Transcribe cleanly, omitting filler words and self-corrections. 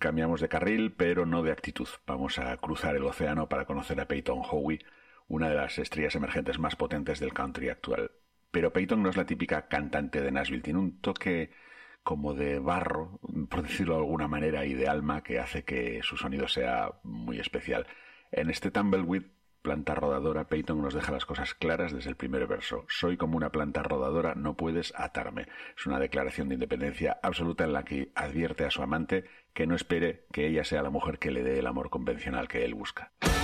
cambiamos de carril, pero no de actitud. Vamos a cruzar el océano para conocer a Peyton Howe, una de las estrellas emergentes más potentes del country actual. Pero Peyton no es la típica cantante de Nashville, tiene un toque como de barro, por decirlo de alguna manera, y de alma, que hace que su sonido sea muy especial. En este Tumbleweed, planta rodadora, Peyton nos deja las cosas claras desde el primer verso. Soy como una planta rodadora, no puedes atarme. Es una declaración de independencia absoluta en la que advierte a su amante que no espere que ella sea la mujer que le dé el amor convencional que él busca.